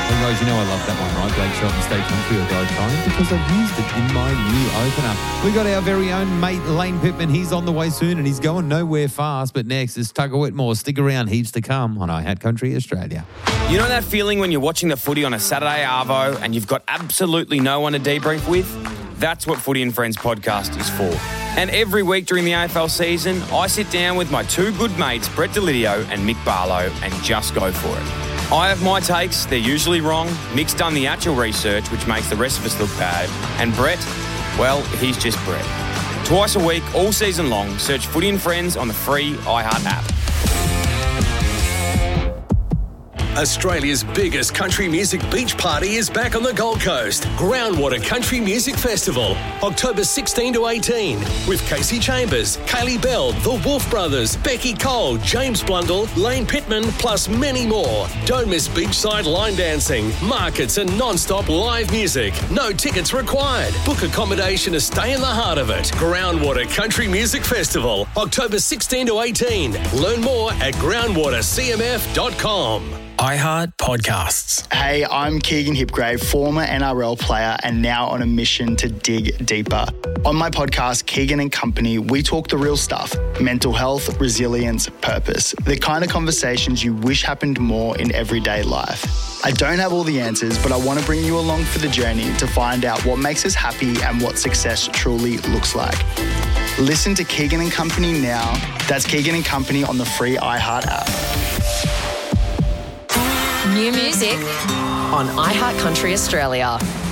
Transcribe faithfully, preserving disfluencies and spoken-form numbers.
Well, guys, you know I love that one, right? Blake Shelton, Stay Country or Die Trying, because I've used it in my new opener. We got our very own mate, Lane Pittman. He's on the way soon and he's going nowhere fast. But next is Tugger Whitmore. Stick around, heaps to come on iHat Country Australia. You know that feeling when you're watching the footy on a Saturday arvo and you've got absolutely no one to debrief with? That's what Footy and Friends podcast is for. And every week during the A F L season, I sit down with my two good mates, Brett Delidio and Mick Barlow, and just go for it. I have my takes, they're usually wrong. Mick's done the actual research, which makes the rest of us look bad. And Brett, well, he's just Brett. Twice a week, all season long, search Footy and Friends on the free iHeart app. Australia's biggest country music beach party is back on the Gold Coast. Groundwater Country Music Festival, October sixteenth to eighteenth, with Casey Chambers, Kaylee Bell, The Wolf Brothers, Becky Cole, James Blundell, Lane Pittman, plus many more. Don't miss beachside line dancing, markets and non-stop live music. No tickets required. Book accommodation to stay in the heart of it. Groundwater Country Music Festival, October sixteenth to eighteenth. Learn more at groundwater c m f dot com. iHeart Podcasts. Hey, I'm Keegan Hipgrave, former N R L player and now on a mission to dig deeper. On my podcast, Keegan and Company, we talk the real stuff. Mental health, resilience, purpose. The kind of conversations you wish happened more in everyday life. I don't have all the answers, but I want to bring you along for the journey to find out what makes us happy and what success truly looks like. Listen to Keegan and Company now. That's Keegan and Company on the free iHeart app. New music on iHeart Country Australia.